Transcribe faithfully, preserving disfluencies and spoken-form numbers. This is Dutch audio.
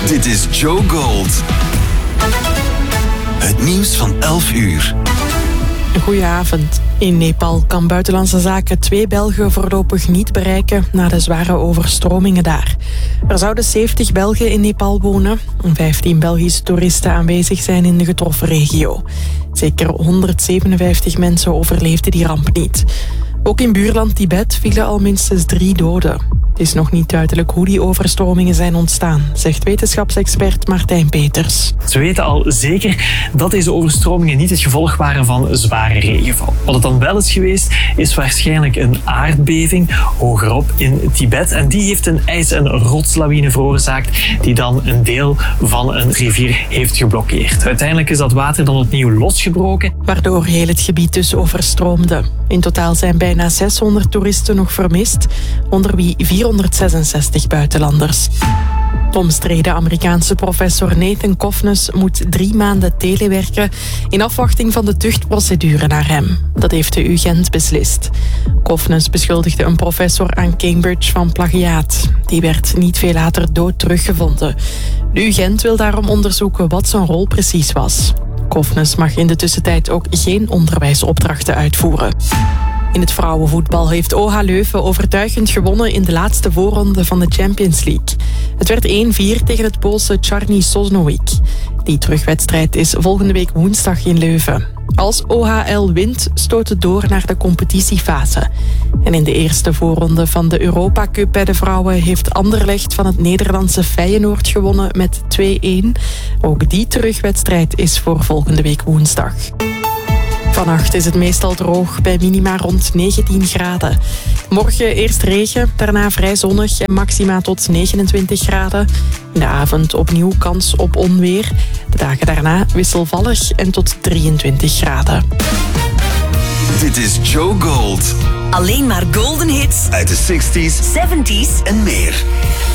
Dit is Joe Gold. Het nieuws van elf uur. Goedenavond. In Nepal kan Buitenlandse Zaken twee Belgen voorlopig niet bereiken na de zware overstromingen daar. Er zouden zeventig Belgen in Nepal wonen en vijftien Belgische toeristen aanwezig zijn in de getroffen regio. Zeker honderdzevenenvijftig mensen overleefden die ramp niet. Ook in buurland Tibet vielen al minstens drie doden. Het is nog niet duidelijk hoe die overstromingen zijn ontstaan, zegt wetenschapsexpert Martijn Peters. Ze weten al zeker dat deze overstromingen niet het gevolg waren van zware regenval. Wat het dan wel is geweest, is waarschijnlijk een aardbeving hogerop in Tibet. En die heeft een ijs- en rotslawine veroorzaakt die dan een deel van een rivier heeft geblokkeerd. Uiteindelijk is dat water dan opnieuw losgebroken, waardoor heel het gebied dus overstroomde. In totaal zijn bijna zeshonderd toeristen nog vermist, onder wie vierhonderdzesenzestig buitenlanders. De omstreden Amerikaanse professor Nathan Kofnes moet drie maanden telewerken in afwachting van de tuchtprocedure naar hem. Dat heeft de U Gent beslist. Kofnes beschuldigde een professor aan Cambridge van plagiaat. Die werd niet veel later dood teruggevonden. De U Gent wil daarom onderzoeken wat zijn rol precies was. Kofnes mag in de tussentijd ook geen onderwijsopdrachten uitvoeren. In het vrouwenvoetbal heeft O H Leuven overtuigend gewonnen in de laatste voorronde van de Champions League. Het werd één vier tegen het Poolse Czarny Sosnowiec. Die terugwedstrijd is volgende week woensdag in Leuven. Als O H L wint, stoot het door naar de competitiefase. En in de eerste voorronde van de Europa Cup bij de vrouwen heeft Anderlecht van het Nederlandse Feyenoord gewonnen met twee-één. Ook die terugwedstrijd is voor volgende week woensdag. Vannacht is het meestal droog, bij minima rond negentien graden. Morgen eerst regen, daarna vrij zonnig en maxima tot negenentwintig graden. In de avond opnieuw kans op onweer. De dagen daarna wisselvallig en tot drieëntwintig graden. Dit is Joe Gold. Alleen maar golden hits Uit de zestig's zeventig's en meer.